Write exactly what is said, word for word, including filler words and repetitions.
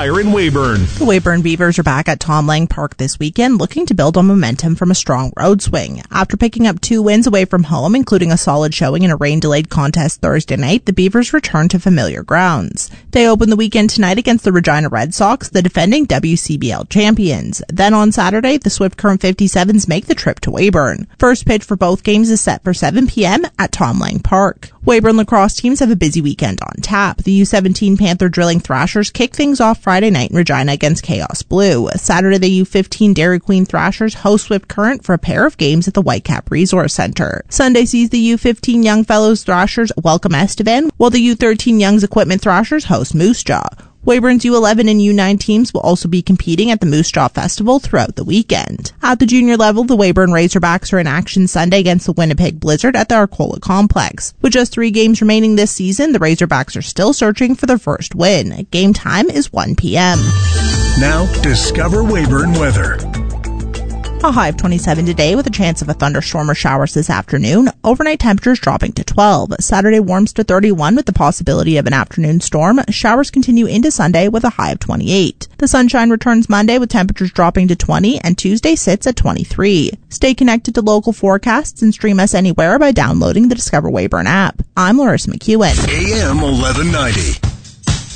Tire in Weyburn. The Weyburn Beavers are back at Tom Lang Park this weekend, looking to build on momentum from a strong road swing. After picking up two wins away from home, including a solid showing in a rain-delayed contest Thursday night, the Beavers return to familiar grounds. They open the weekend tonight against the Regina Red Sox, the defending W C B L champions. Then on Saturday, the Swift Current fifty-sevens make the trip to Weyburn. First pitch for both games is set for seven p.m. at Tom Lang Park. Weyburn lacrosse teams have a busy weekend on tap. The U seventeen Panther Drilling Thrashers kick things off Friday night in Regina against Chaos Blue. Saturday, the U fifteen Dairy Queen Thrashers host Swift Current for a pair of games at the Whitecap Resource Center. Sunday sees the U fifteen Young Fellows Thrashers welcome Estevan, while the U thirteen Young's Equipment Thrashers host Moose Jaw. Weyburn's U eleven and U nine teams will also be competing at the Moose Jaw Festival throughout the weekend. At the junior level, the Weyburn Razorbacks are in action Sunday against the Winnipeg Blizzard at the Arcola Complex. With just three games remaining this season, the Razorbacks are still searching for their first win. Game time is one p.m. Now, discover Weyburn weather. A high of twenty-seven today with a chance of a thunderstorm or showers this afternoon. Overnight temperatures dropping to twelve. Saturday warms to thirty-one with the possibility of an afternoon storm. Showers continue into Sunday with a high of twenty-eight. The sunshine returns Monday with temperatures dropping to twenty, and Tuesday sits at twenty-three. Stay connected to local forecasts and stream us anywhere by downloading the Discover Weyburn app. I'm Larissa McEwen. A M eleven ninety.